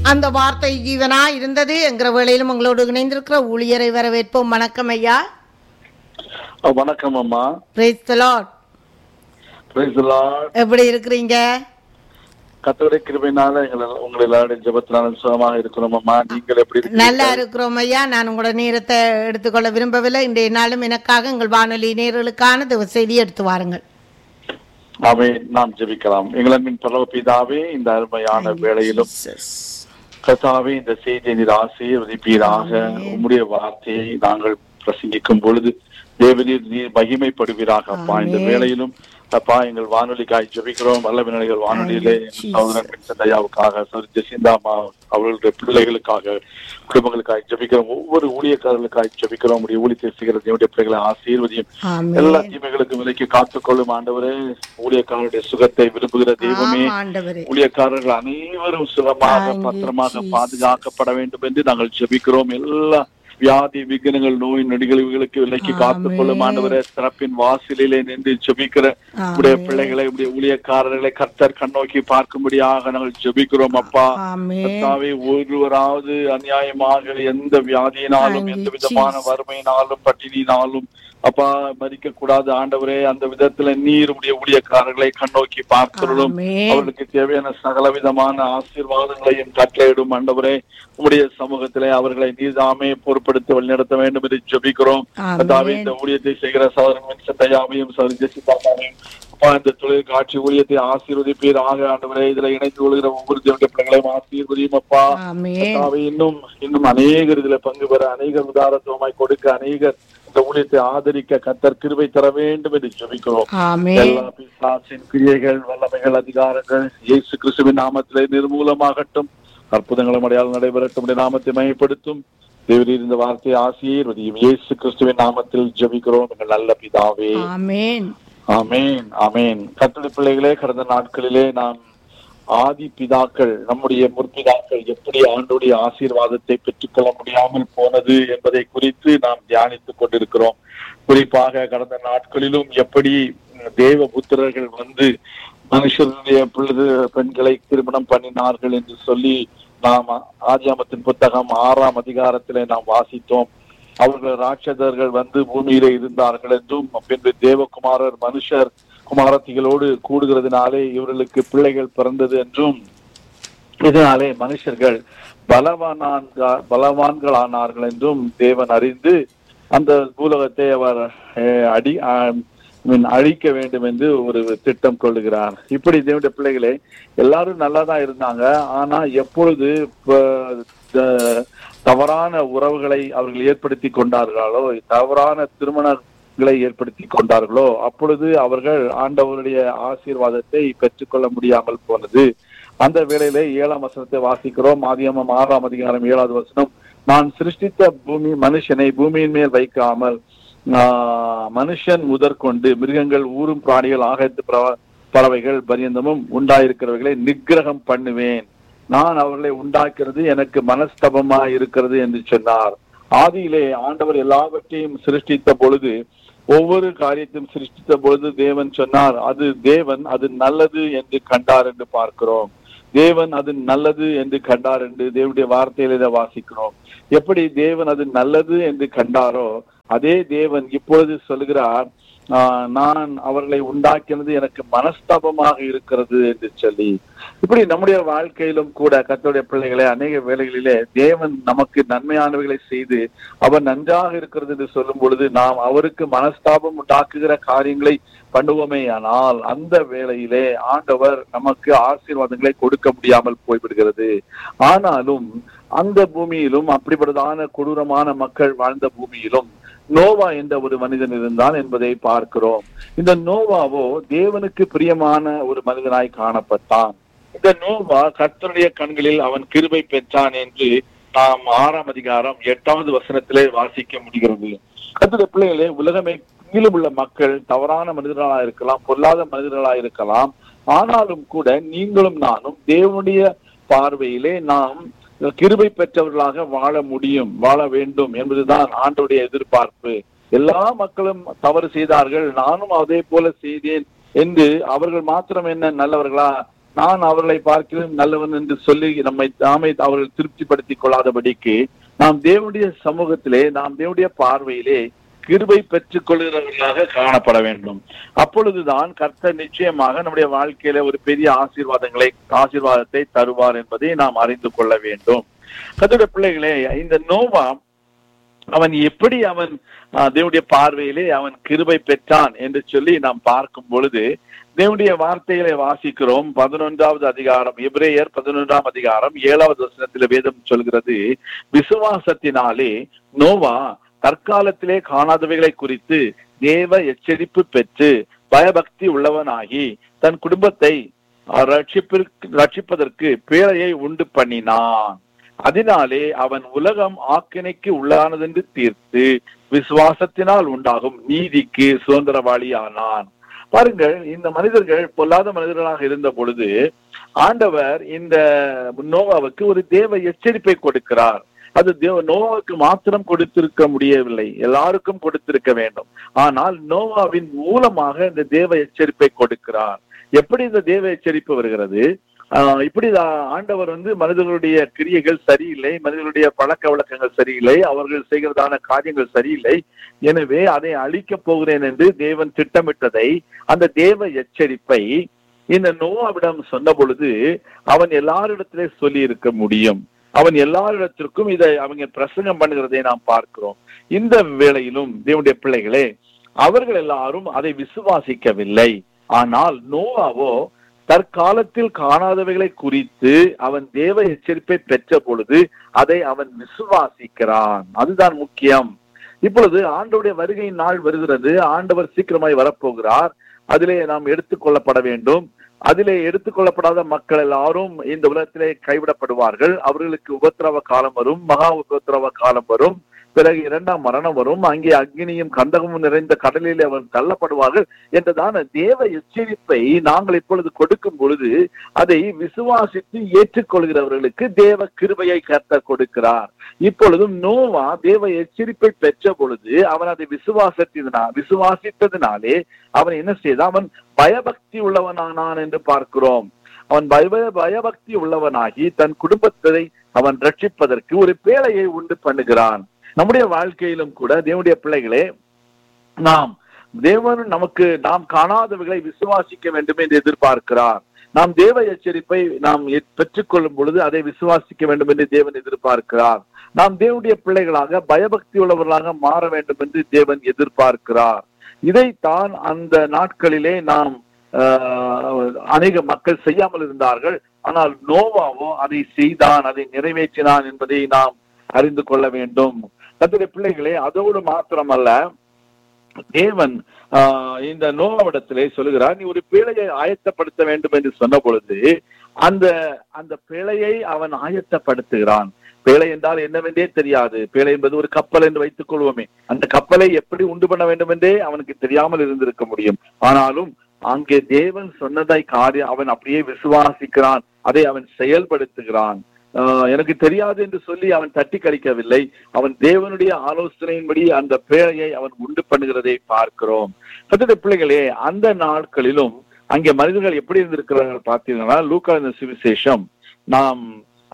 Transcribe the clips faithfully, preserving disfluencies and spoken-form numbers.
அந்த வார்த்தை ஜீவனா இருந்தது என்கிற வேளையிலும் உங்களோடு இணைந்திருக்கிற ஊழியரை வரவேற்போம். வணக்கம் ஐயா. வணக்கம் அம்மா. Praise the Lord. Praise the Lord. எப்படி இருக்கிறீங்க? கர்த்தருடைய கிருபையினால உங்களை எல்லாரும் ஜெபத்தினால சுகமாக இருக்கிறோம் அம்மா. நீங்கள் எப்படி இருக்கீங்க? நல்லா இருக்கிறோம் ஐயா. நான் உங்களோட நேரத்தை எடுத்துக்கொள்ள விரும்பவில்லை. இன்றைய நாளும் எனக்காக எங்கள் வானொலி நேயர்களுக்கான தேவ செய்தியை எடுத்து வாருங்கள். அவை நாம் ஜெபிக்கலாம். எங்களின் பரலோக பிதாவே, இந்த அருமையான வேளையிலும் கர்த்தாவே இந்த செய்தியை நீர் ஆசீர்வதிப்பீராக. உம்முடைய வார்த்தையை நாங்கள் பிரசங்கிக்கும் பொழுது தேவநீர் நீர் மகிமைப்படுவீராக அப்பா. இந்த வேளையிலும் அப்பா எங்கள் வானொலிக்காய் ஜெபிக்கிறோம். வல்லவினைகள் வானொலியிலே சகோதரன் சந்தையாவுக்காக ஜெசிந்தாமா அவர்களுடைய பிள்ளைகளுக்காக குடும்பங்களுக்காக ஜெபிக்கிறோம். ஒவ்வொரு ஊழியக்காரர்களுக்காக ஜெபிக்கிறோம். உடைய ஊழியத்தை செய்கிற தேவனுடைய பிள்ளைகளை ஆசீர்வதியும் எல்லா தீமைகளுக்கும் விலைக்கு காத்துக்கொள்ளும் ஆண்டவரே. ஊழியக்காரருடைய சுகத்தை விரும்புகிற தெய்வமே, ஊழியக்காரர்கள் அனைவரும் சுகமாக பத்திரமாக பாதுகாக்கப்பட வேண்டும் என்று நாங்கள் ஜெபிக்கிறோம். எல்லா வியாதி விக்னங்கள் நோய் நொடிகளுக்கு விலைக்கு காத்துக் கொள்ளும் ஆண்டவரே. சிறப்பின் வாசலிலே நின்று ஜெபிக்கிற உடைய பிள்ளைகளை உடைய ஊழியக்காரர்களை கர்த்தர் கண்ணோக்கி பார்க்கும்படியாக நாங்கள் ஜெபிக்கிறோம் அப்பா. கர்த்தாவே, ஒருவராவது அநியாயமாக எந்த வியாதியினாலும் எந்த விதமான வறுமையினாலும் பட்டினியினாலும் அப்பா மறிக்க கூடாது ஆண்டவரே. அந்த விதத்துல நீர் உடைய ஊழியக்காரர்களை கண்ணோக்கி பார்க்கிறோம். அவர்களுக்கு தேவையான சகல விதமான ஆசீர்வாதங்களையும் கட்டளையிடும் ஆண்டவரே. உடைய சமூகத்திலே அவர்களை நீர்தாமே பொறுப்படுத்தி வழிநடத்த வேண்டும் என்று ஜெபிக்கிறோம். கர்த்தாவே, இந்த ஊழியத்தை செய்கிற சகோதரன் சந்தையாவையும் சகோதரி ஜெசிந்தாவையும் அப்பா இந்த தொழில் காட்சி ஊழியத்தை ஆசீர்வதிப்பீராக ஆண்டவரே. இதுல இணைந்து கொள்கிற ஒவ்வொரு தேவனுடைய பிள்ளைகளையும் ஆசீர்வதியும் அப்பா. கர்த்தாவே, இன்னும் இன்னும் அநேகர் இதுல பங்கு பெற, அநேகர் உதாரணத்துவமாய் கொடுக்க, அநேகர் இந்த ஊழியத்தை ஆதரிக்க கர்த்தர் கிருபை தர வேண்டும் என்று ஜெபிக்கிறோம். எல்லா பிசாசின் கிரியைகள் வல்லமைகள் அதிகாரங்கள் இயேசு கிறிஸ்துவின் நாமத்திலே நிர்மூலமாகட்டும். அற்புதங்களும் அடையாளம் நடைபெறட்டும். நாமத்தை மையப்படுத்தும் தேவரீர் இந்த வார்த்தையை ஆசீர்வதியும். இயேசு கிறிஸ்துவின் நாமத்தில் ஜெபிக்கிறோம் எங்கள் நல்ல பிதாவே. ஆமென் ஆமென் ஆமென். கர்த்தருடைய பிள்ளைகளே, கடந்த நாட்களிலே நாம் ஆதி பிதாக்கள், நம்முடைய முற்பிதாக்கள் எப்படி ஆண்டோடைய ஆசீர்வாதத்தை பெற்றுக்கொள்ள முடியாமல் போனது என்பதை குறித்து நாம் தியானித்துக் கொண்டிருக்கிறோம். குறிப்பாக கடந்த நாட்களிலும் எப்படி தேவ புத்திரர்கள் வந்து மனுஷருடைய பிள்ளை பெண்களை திருமணம் பண்ணினார்கள் என்று சொல்லி நாம் ஆதியாகமத்தின் புத்தகம் ஆறாம் அதிகாரத்திலே நாம் வாசித்தோம். அவர்கள் ராட்சதர்கள் வந்து பூமியிலே இருந்தார்கள் என்றும், பின்பு தேவகுமாரர் மனுஷர் குமாரத்திகளோடு கூடுகிறதுனாலே இவர்களுக்கு பிள்ளைகள் பிறந்தது என்றும், இதனாலே மனுஷர்கள் பலவான் பலவான்கள் ஆனார்கள் என்றும் தேவன் அறிந்து அந்த பூலகத்தை அவர் அடி அழிக்க வேண்டும் என்று ஒரு திட்டம் கொள்ளுகிறார். இப்படி தேவனுடைய பிள்ளைகளே எல்லாரும் நல்லாதான் இருந்தாங்க. ஆனா எப்பொழுது தவறான உறவுகளை அவர்கள் ஏற்படுத்தி கொண்டார்களோ, தவறான திருமணங்களை ஏற்படுத்தி கொண்டார்களோ, அப்பொழுது அவர்கள் ஆண்டவருடைய ஆசீர்வாதத்தை பெற்றுக்கொள்ள முடியாமல் போனது. அந்த வேளையிலே ஏழாம் வசனத்தை வாசிக்கிறோம். ஆதியாகமம் ஆறாம் அதிகாரம் ஏழாவது வசனம், நான் சிருஷ்டித்த பூமி மனுஷனை பூமியின் மேல் வைக்காமல் ஆஹ் மனுஷன் முதற்கொண்டு மிருகங்கள் ஊரும் பிராணிகள் ஆகாயத்து பறவைகள் பரியந்தமும் உண்டாயிருக்கிறவர்களை நிக்கிரகம் பண்ணுவேன். நான் அவர்களை உண்டாக்குறது எனக்கு மனஸ்தபமா இருக்கிறது என்று சொன்னார். ஆதியிலே ஆண்டவர் எல்லாவற்றையும் சிருஷ்டித்த பொழுது, ஒவ்வொரு காரியத்தையும் சிருஷ்டித்த பொழுது தேவன் சொன்னார், அது தேவன் அது நல்லது என்று கண்டார் என்று பார்க்கிறோம். தேவன் அது நல்லது என்று கண்டார் என்று தேவனுடைய வார்த்தையில வாசிக்கிறோம். எப்படி தேவன் அது நல்லது என்று கண்டாரோ, அதே தேவன் இப்பொழுது சொல்கிறார், ஆஹ் நான் அவர்களை உண்டாக்கினது எனக்கு மனஸ்தாபமாக இருக்கிறது என்று சொல்லி. இப்படி நம்முடைய வாழ்க்கையிலும் கூட கர்த்தருடைய பிள்ளைகளை அநேக வேளைகளிலே தேவன் நமக்கு நன்மையானவைகளை செய்து அவர் நன்றாக இருக்கிறது என்று சொல்லும் பொழுது நாம் அவருக்கு மனஸ்தாபம் உண்டாக்குகிற காரியங்களை பண்ணுவோமே, ஆனால் அந்த வேளையிலே ஆண்டவர் நமக்கு ஆசீர்வாதங்களை கொடுக்க முடியாமல் போய்விடுகிறது. ஆனாலும் அந்த பூமியிலும் அப்படிப்பட்டதான கொடூரமான மக்கள் வாழ்ந்த பூமியிலும் நோவா என்ற ஒரு மனிதன் இருந்தான் என்பதை பார்க்கிறோம். இந்த நோவாவோ தேவனுக்கு பிரியமான ஒரு மனிதனாய் காணப்பட்டான். இந்த நோவா கர்த்தருடைய கண்களில் அவன் கிருபை பெற்றான் என்று நாம் ஆறாம் அதிகாரம் எட்டாவது வசனத்திலே வாசிக்க முடிகிறது. கர்த்தருடைய பிள்ளைகளே, உலகமே கீழும் உள்ள மக்கள் தவறான மனிதர்களா இருக்கலாம், பொல்லாத மனிதர்களா இருக்கலாம். ஆனாலும் கூட நீங்களும் நானும் தேவனுடைய பார்வையிலே நாம் கிருபை பெற்றவர்களாக வாழ முடியும், வாழ வேண்டும் என்பதுதான் ஆண்டவருடைய எதிர்பார்ப்பு. எல்லா மக்களும் தவறு செய்தார்கள், நானும் அதே போல செய்தேன் என்று அவர்கள் மாத்திரம் என்ன நல்லவர்களா, நான் அவர்களை பார்க்கிறேன் நல்லவன் என்று சொல்லி நம்மை நாமே அவர்கள் திருப்திப்படுத்திக் கொள்ளாதபடிக்கு நாம் தேவனுடைய சமூகத்திலே, நாம் தேவனுடைய பார்வையிலே கிருபை பெற்றுக் கொள்கிறவர்களாக காணப்பட வேண்டும். அப்பொழுதுதான் கர்த்தர் நிச்சயமாக நம்முடைய வாழ்க்கையில ஒரு பெரிய ஆசீர்வாதங்களை ஆசீர்வாதத்தை தருவார் என்பதை நாம் அறிந்து கொள்ள வேண்டும். கர்த்தருடைய பிள்ளைகளே, இந்த நோவா அவன் எப்படி அவன் தேவனுடைய பார்வையிலே அவன் கிருபை பெற்றான் என்று சொல்லி நாம் பார்க்கும் பொழுது தேவனுடைய வார்த்தைகளை வாசிக்கிறோம். பதினொன்றாவது அதிகாரம், எபிரேயர் பதினொன்றாம் அதிகாரம் ஏழாவது வசனத்தில் வேதம் சொல்கிறது, விசுவாசத்தினாலே நோவா தற்காலத்திலே காணாதவைகளை குறித்து தேவ எச்சரிப்பு பெற்று பயபக்தி உள்ளவனாகி தன் குடும்பத்தை ரட்சிப்பதற்கு பேழையை உண்டு பண்ணினான். அதனாலே அவன் உலகம் ஆக்கினைக்கு உள்ளானதென்று தீர்த்து விசுவாசத்தினால் உண்டாகும் நீதிக்கு சுதந்திரவாளி ஆனான். பாருங்கள், இந்த மனிதர்கள் பொல்லாத மனிதர்களாக இருந்த பொழுது ஆண்டவர் இந்த நோவாவுக்கு ஒரு தேவ எச்சரிப்பை கொடுக்கிறார். அது தேவ நோவாவுக்கு மாத்திரம் கொடுத்திருக்க முடியவில்லை, எல்லாருக்கும் கொடுத்திருக்க வேண்டும். ஆனால் நோவாவின் மூலமாக இந்த தேவ எச்சரிப்பை கொடுக்கிறார். எப்படி இந்த தேவ எச்சரிப்பு வருகிறது? ஆஹ் இப்படி ஆண்டவர் வந்து மனிதர்களுடைய கிரியைகள் சரியில்லை, மனிதர்களுடைய பழக்க வழக்கங்கள் சரியில்லை, அவர்கள் செய்கிறதான காரியங்கள் சரியில்லை, எனவே அதை அழிக்கப் போகிறேன் என்று தேவன் திட்டமிட்டதை, அந்த தேவ எச்சரிப்பை இந்த நோவாவிடம் சொன்ன பொழுது அவன் எல்லாரிடத்திலே சொல்லி இருக்க முடியும். அவன் எல்லாரிடத்திற்கும் இதை அவங்க பிரசங்கம் பண்ணுகிறதை நாம் பார்க்கிறோம். இந்த வேளையிலும் தேவனுடைய பிள்ளைகளே, அவர்கள் எல்லாரும் அதை விசுவாசிக்கவில்லை. ஆனால் நோவாவோ தற்காலத்தில் காணாதவைகளை குறித்து அவன் தேவ எச்சரிப்பை பெற்ற பொழுது அதை அவன் விசுவாசிக்கிறான். அதுதான் முக்கியம். இப்பொழுது ஆண்டவருடைய வருகையின் நாள் வருகிறது. ஆண்டவர் சீக்கிரமாய் வரப்போகிறார். அதிலே நாம் எடுத்துக்கொள்ளப்பட வேண்டும். அதிலே எடுத்துக்கொள்ளப்படாத மக்கள் எல்லாரும் இந்த உலகத்திலே கைவிடப்படுவார்கள். அவர்களுக்கு உபத்திரவ காலம் வரும், மகா உபத்திரவ காலம் வரும், பிறகு இரண்டாம் மரணம் வரும், அங்கே அக்னியும் கந்தகமும் நிறைந்த கடலிலே அவர் தள்ளப்படுவார்கள் என்றதான தேவ எச்சரிப்பை நாங்கள் இப்பொழுது கொடுக்கும் பொழுது அதை விசுவாசித்து ஏற்றுக்கொள்கிறவர்களுக்கு தேவ கிருபையை கர்த்தர் கொடுக்கிறார். இப்பொழுதும் நோவா தேவ எச்சரிப்பை பெற்ற பொழுது அவன் அதை விசுவாசத்தினா விசுவாசித்ததினாலே அவன் என்ன செய்தான்? அவன் பயபக்தி உள்ளவனானான் என்று பார்க்கிறோம். அவன் பய பயபக்தி உள்ளவனாகி தன் குடும்பத்தை அவன் ரட்சிப்பதற்கு ஒரு பேழையை உண்டு பண்ணுகிறான். நம்முடைய வாழ்க்கையிலும் கூட தேவனுடைய பிள்ளைகளே, நாம் தேவன் நமக்கு நாம் காணாதவைகளை விசுவாசிக்க வேண்டும் என்று எதிர்பார்க்கிறார். நாம் தேவ எச்சரிப்பை நாம் பெற்றுக்கொள்ளும் பொழுது அதை விசுவாசிக்க வேண்டும் என்று தேவன் எதிர்பார்க்கிறார். நாம் தேவனுடைய பிள்ளைகளாக பயபக்தி உள்ளவர்களாக மாற வேண்டும் என்று தேவன் எதிர்பார்க்கிறார். இதைத்தான் அந்த நாட்களிலே நாம் அநேக மக்கள் செய்யாமல் இருந்தார்கள். ஆனால் நோவாவோ அதை செய்தான், அதை நிறைவேற்றினான் என்பதை நாம் அறிந்து கொள்ள வேண்டும். கர்த்தருடைய பிள்ளைகளே, அதோடு மாத்திரமல்ல, தேவன் ஆஹ் இந்த நோவாவிடத்திலே சொல்லுகிறார், நீ ஒரு பேழையை ஆயத்தப்படுத்த வேண்டும் என்று சொன்ன பொழுது அந்த அந்த பேழையை அவன் ஆயத்தப்படுத்துகிறான். பேழை என்றால் என்னவென்றே தெரியாது. பேழை என்பது ஒரு கப்பல் என்று வைத்துக் கொள்வோமே. அந்த கப்பலை எப்படி உண்டு பண்ண வேண்டும் என்றே அவனுக்கு தெரியாமல் இருந்திருக்க முடியும். ஆனாலும் அங்கே தேவன் சொன்னதை காரியம் அவன் அப்படியே விசுவாசிக்கிறான், அதை அவன் செயல்படுத்துகிறான். ஆஹ் எனக்கு தெரியாது என்று சொல்லி அவன் தட்டி கழிக்கவில்லை. அவன் தேவனுடைய ஆலோசனையின்படி அந்த பேழையை அவன் உண்டு பண்ணுகிறதை பார்க்கிறோம். கர்த்தருடைய பிள்ளைகளே, அந்த நாட்களிலும் அங்கே மனிதர்கள் எப்படி இருந்திருக்கிறார்கள் பார்த்தீங்கன்னா, லூக்கா சுவிசேஷம் நாம்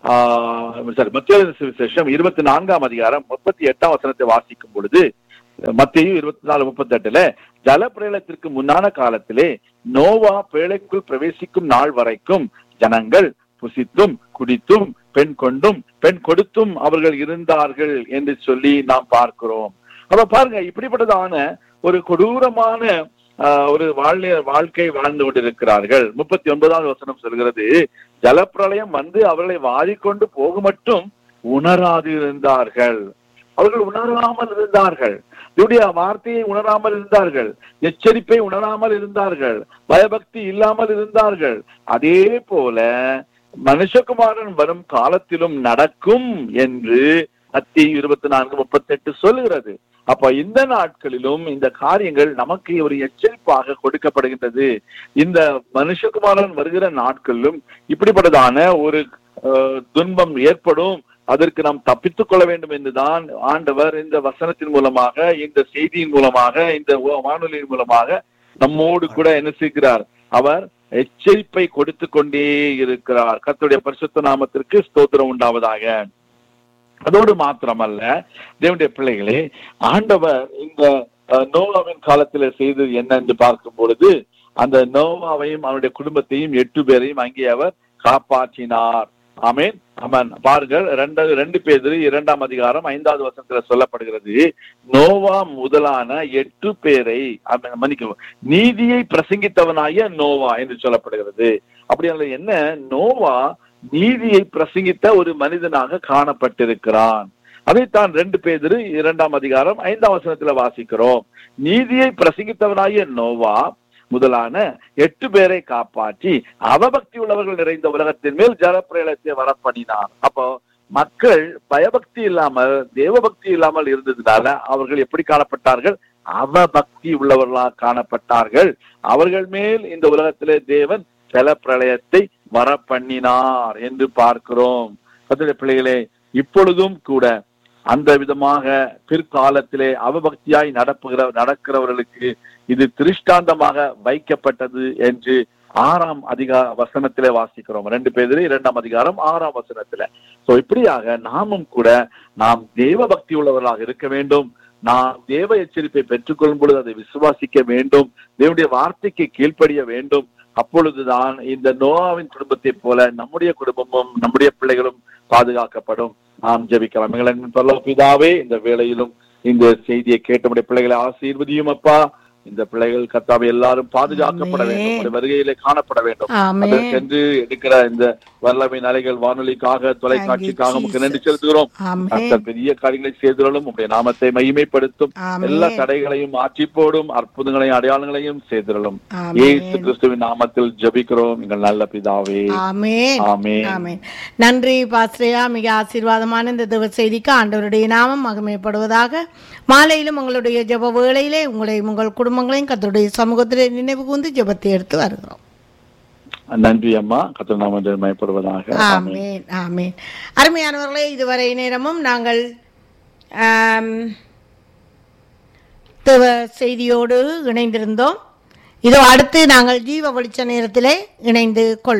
ஆஹ் சாரி மத்தேயு சுவிசேஷம் இருபத்தி நான்காம் அதிகாரம் முப்பத்தி எட்டாம் வசனத்தை வாசிக்கும் பொழுது, மத்தேயு இருபத்தி நாலு முப்பத்தி எட்டுல ஜல பிரளயத்திற்கு முன்னான காலத்திலே நோவா பேழைக்குள் பிரவேசிக்கும் நாள் வரைக்கும் ஜனங்கள் புசித்தும் குடித்தும் பெண் கொண்டும் பெண் கொடுத்தும் அவர்கள் இருந்தார்கள் என்று சொல்லி நாம் பார்க்கிறோம். அப்ப பாருங்க, இப்படிப்பட்டதான ஒரு கொடூரமான ஆஹ் ஒரு வாழ் வாழ்க்கை வாழ்ந்து கொண்டிருக்கிறார்கள். முப்பத்தி ஒன்பதாவது வசனம் சொல்கிறது, ஜலப்பிரளயம் வந்து அவர்களை வாரிக்கொண்டு போக மட்டும் உணராது இருந்தார்கள். அவர்கள் உணராமல் இருந்தார்கள். இவருடைய வார்த்தையை உணராமல் இருந்தார்கள். எச்சரிப்பை உணராமல் இருந்தார்கள். பயபக்தி இல்லாமல் இருந்தார்கள். அதே போல மனுஷகுமாரன் வரும் காலத்திலும் நடக்கும் என்று மத்தேயு இருபத்தி நான்கு முப்பத்தி எட்டு சொல்லுகிறது. அப்ப இந்த நாட்களிலும் இந்த காரியங்கள் நமக்கு ஒரு எச்சரிப்பாக கொடுக்கப்படுகின்றது. இந்த மனுஷகுமாரன் வருகிற நாட்களிலும் இப்படிப்பட்டதான ஒரு துன்பம் ஏற்படும். அதற்கு நாம் தப்பித்துக் கொள்ள வேண்டும் என்றுதான் ஆண்டவர் இந்த வசனத்தின் மூலமாக, இந்த செய்தியின் மூலமாக, இந்த வானொலியின் மூலமாக நம்மோடு கூட என்ன செய்கிறார்? அவர் எச்சரிப்பை கொடுத்து கொண்டே இருக்கிறார். கர்த்தருடைய பரிசுத்த நாமத்திற்கு ஸ்தோத்திரம் உண்டாவதாக. அதோடு மாத்திரமல்ல தேவனுடைய பிள்ளைகளே, ஆண்டவர் இந்த நோவாவின் காலத்துல செய்தது என்ன என்று பார்க்கும் பொழுது, அந்த நோவாவையும் அவனுடைய குடும்பத்தையும் எட்டு பேரையும் அங்கே அவர் காப்பாற்றினார். ஆமென். ஆமென். பாருங்கள், ரெண்டு ரெண்டு பேர் இரண்டாம் அதிகாரம் ஐந்தாவது வசனத்துல சொல்லப்படுகிறது, நோவா முதலான எட்டு பேரை மன்னிக்கவும் நீதியை பிரசங்கித்தவனாய நோவா என்று சொல்லப்படுகிறது. அப்படி என்ன, நோவா நீதியை பிரசங்கித்த ஒரு மனிதனாக காணப்பட்டிருக்கிறான். அதைத்தான் ரெண்டு பேர் இரண்டாம் அதிகாரம் ஐந்தாம் வசனத்துல வாசிக்கிறோம். நீதியை பிரசங்கித்தவனாய நோவா முதலான எட்டு பேரை காப்பாற்றி அவபக்தி உள்ளவர்கள் நிறைந்த உலகத்தின் மேல் ஜலப்பிரளயத்தை வரப்பண்ணினார். அப்போ மக்கள் பயபக்தி இல்லாமல் தேவபக்தி இல்லாமல் இருந்ததுனால அவர்கள் எப்படி காணப்பட்டார்கள்? அவபக்தி உள்ளவர்களாக காணப்பட்டார்கள். அவர்கள் மேல் இந்த உலகத்திலே தேவன் ஜலப்பிரளயத்தை வரப்பண்ணினார் என்று பார்க்கிறோம். கர்த்தருடைய பிள்ளைகளே, இப்பொழுதும் கூட அந்த விதமாக பிற்காலத்திலே அவபக்தியாய் நடப்புகிற நடக்கிறவர்களுக்கு இது திருஷ்டாந்தமாக வைக்கப்பட்டது என்று ஆறாம் அதிகார வசனத்திலே வாசிக்கிறோம். ரெண்டு பேர் இரண்டாம் அதிகாரம் ஆறாம் வசனத்துல. சோ இப்படியாக நாமும் கூட நாம் தேவ பக்தி உள்ளவர்களாக இருக்க வேண்டும். நாம் தேவ எச்சரிப்பை பெற்றுக்கொள்ளும் பொழுது அதை விசுவாசிக்க வேண்டும். தேவனுடைய வார்த்தைக்கு கீழ்ப்படிய வேண்டும். அப்பொழுதுதான் இந்த நோவாவின் குடும்பத்தை போல நம்முடைய குடும்பமும் நம்முடைய பிள்ளைகளும் பாதுகாக்கப்படும். நாம் ஜெபிக்கலாம். எங்களின் பரலோக பிதாவே, இந்த வேளையிலும் இந்த செய்தியை கேட்டமுடைய பிள்ளைகளை ஆசீர்வதியும் அப்பா. இந்த பிள்ளைகள் கர்த்தாவே எல்லாரும் பாதுகாக்கப்பட வேண்டும், வருகையிலே காணப்பட வேண்டும். அதற்கென்று எடுக்கிற இந்த வல்லமை நிலைகள் வானொலிக்காக தொலைக்காட்சிக்காக உங்களுக்கு நன்றி செலுத்துகிறோம். கர்த்தர் பெரிய காரியங்களை செய்துள்ளோம். உங்களுடைய நாமத்தை மகிமைப்படுத்தும். எல்லா தடைகளையும் மாற்றி போடும், அற்புதங்களையும் அடையாளங்களையும் செய்துள்ளோம். இயேசு கிறிஸ்துவின் நாமத்தில் ஜெபிக்கிறோம் எங்கள் நல்ல பிதாவே. ஆமென். ஆமென். நன்றி பாஸ்டரையா, மிக ஆசீர்வாதமான இந்த தேவ செய்திக்கு ஆண்டவருடைய நாமம் மகிமைப்படுவதாக. மாலையிலும் உங்களுடைய ஜெப வேளையிலே உங்களை உங்கள் குடும்பங்களையும் கர்த்தருடைய சமூகத்திலே நினைவு கூர்ந்து ஜெபத்தை எடுத்து வருகிறோம். நன்றி அம்மா. கர்த்தர் நாமத்தில் மகிமைப்படுவதாக. ஆமென். ஆமென். அருமையானவர்களே, இதுவரை நேரமும் நாங்கள் தேவ செய்தியோடு இணைந்திருந்தோம். இதோ அடுத்து நாங்கள் ஜீவ வெளிச்ச நேரத்திலே இணைந்து கொள்வோம்.